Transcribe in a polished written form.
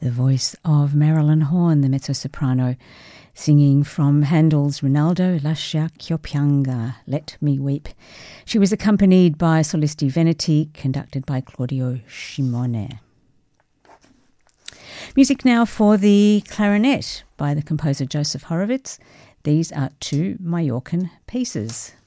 The voice of Marilyn Horne, the mezzo-soprano, singing from Handel's Rinaldo, Lascia ch'io pianga, Let Me Weep. She was accompanied by Solisti Veneti, conducted by Claudio Scimone. Music now for the clarinet by the composer Joseph Horowitz. These are two Mallorcan pieces.